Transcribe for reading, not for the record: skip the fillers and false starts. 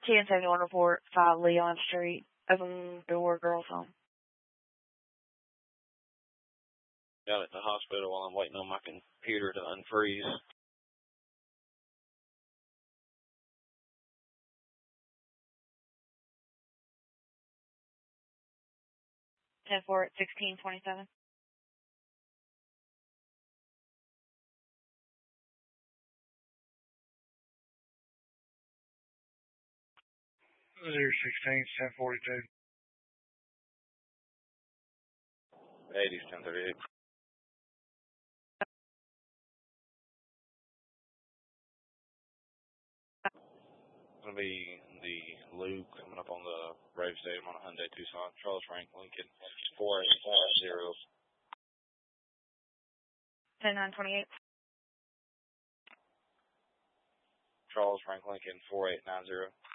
1071 report, 5 Leon Street. Open door, girls home. Got it at the hospital while I'm waiting on my computer to unfreeze. Ten four at 1627. Zero 16, 1042. 80's 1038. Gonna be the loop coming up on the Brave Stadium on a Hyundai Tucson. Charles Frank Lincoln 4850. 10928. Charles Frank Lincoln 4890.